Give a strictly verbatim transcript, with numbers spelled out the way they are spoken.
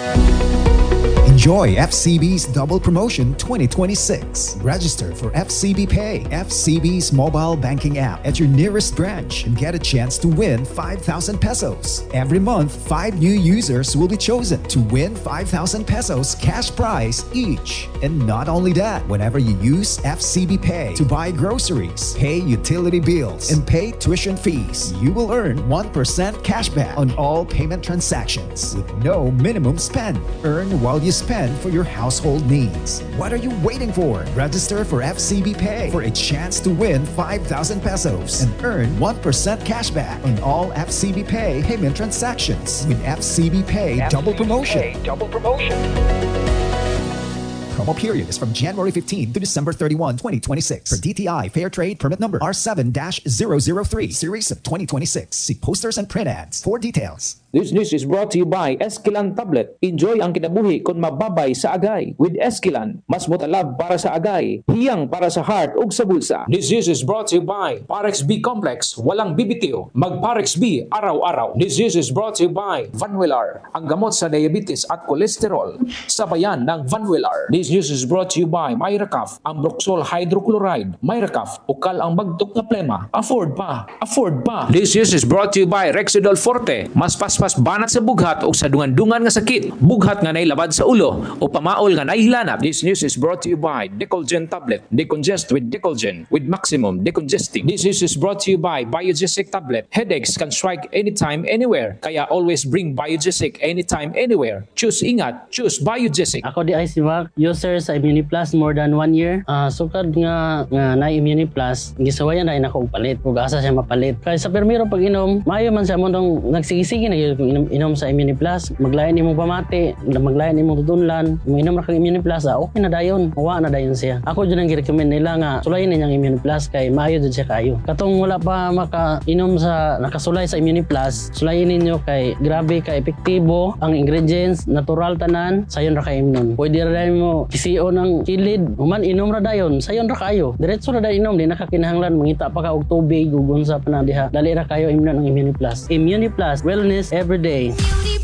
Enjoy F C B's Double Promotion twenty twenty-six. Register for F C B Pay, F C B's mobile banking app at your nearest branch and get a chance to win five thousand pesos. Every month, five new users will be chosen to win five thousand pesos cash prize each. And not only that, whenever you use F C B Pay to buy groceries, pay utility bills, and pay tuition fees, you will earn one percent cashback on all payment transactions with no minimum spend. Earn while you spend for your household needs. What are you waiting for? Register for F C B Pay for a chance to win five thousand pesos and earn one percent cashback on all F C B Pay payment transactions with F C B Pay Double Promotion. Pay Double Promotion. Promo period is from January fifteenth to December thirty-first, twenty twenty-six. For D T I Fair Trade Permit Number R seven dash zero zero three, Series of twenty twenty-six. See posters and print ads for details. This news is brought to you by Esquilan Tablet. Enjoy ang kinabuhi kung mababay sa agay. With Esquilan, mas motalab para sa agay, hiyang para sa heart ug sa bulsa. This news is brought to you by Parex B Complex. Walang bibitiw, mag Parex B araw-araw. This news is brought to you by Vanwillar, ang gamot sa diabetes at kolesterol. Sabayan ng Vanwillar. This news is brought to you by Myracaf, ang Broxol Hydrochloride. Myracaf, ukal ang magdok nga plema. Afford pa, afford pa. This news is brought to you by Rexidol Forte. Mas paspas banat sa bughat o sa dungan-dungan nga sakit, bughat nga nailabad sa ulo o pamaol nga naihilanap. This news is brought to you by Decolgen Tablet. Decongest with Decolgen with maximum decongesting. This news is brought to you by Biogesic Tablet. Headaches can strike anytime, anywhere. Kaya always bring Biogesic anytime, anywhere. Choose ingat, choose Biogesic. Ako di ay si Mac, user sa ImmuniPlus more than one year. Uh, sukad nga nga na ImmuniPlus, gisawayan na ako palit. Ug asa siya mapalit. Kaya sa permiro pag inom, maayo man siya mo nung nagsigi-sige na kung inom, inom sa ImmuniPlus, maglayan imong pamati, maglayan imong tudunlan, kung inom ra kang ImmuniPlus, ah, okay na dayon, mawa na dayon siya. Ako dyan ang gi-recommend nila nga sulayin ninyang ImmuniPlus kay maayo dyan siya kayo. Katong wala pa maka-inom sa nakasulay sa ImmuniPlus, sulayin ninyo kay grabe ka epektibo ang ingredients, natural tanan, sayon ra kay imnon. Pwede ra dayon mo P C O ng kilid, human inom ra dayon, sayon ra kayo. Diretso ra dayon inom, di nakakinahanglan mangita pa ka og tubig, gugon sa panadiha. Dali ra kayo imnon ang ImmuniPlus. ImmuniPlus, wellness every day.